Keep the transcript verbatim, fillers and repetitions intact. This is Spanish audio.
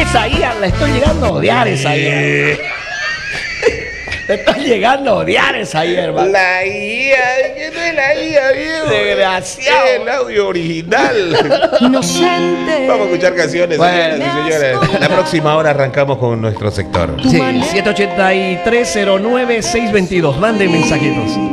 Isaías, le estoy llegando a odiar a Isaías. Le estoy llegando a odiar a Isaías, hermano. La I A, ¿qué no es la I A, viejo? Desgraciado. Es el audio original. Inocente. Vamos a escuchar canciones, Bueno. señoras y señores. La próxima hora arrancamos con nuestro sector. Sí, siete ocho tres cero nueve seis dos dos. Manden mensajitos.